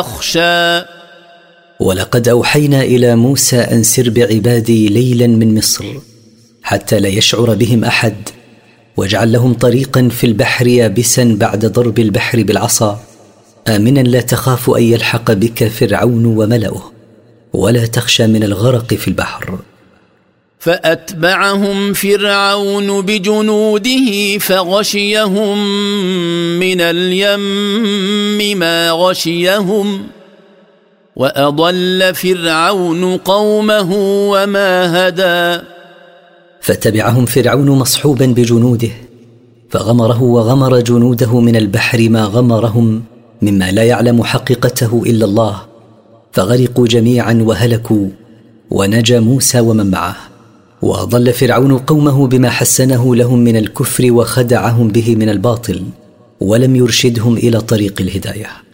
يخشى ولقد أوحينا إلى موسى أن سر بعبادي ليلا من مصر حتى لا يشعر بهم أحد، واجعل لهم طريقا في البحر يابسا بعد ضرب البحر بالعصا، آمنا لا تخاف أن يلحق بك فرعون وملأه، ولا تخشى من الغرق في البحر. فأتبعهم فرعون بجنوده فغشيهم من اليم ما غشيهم، وأضل فرعون قومه وما هدى. فتبعهم فرعون مصحوبا بجنوده، فغمره وغمر جنوده من البحر ما غمرهم مما لا يعلم حقيقته إلا الله، فغرقوا جميعا وهلكوا، ونجا موسى ومن معه. وأضل فرعون قومه بما حسنه لهم من الكفر وخدعهم به من الباطل، ولم يرشدهم إلى طريق الهداية.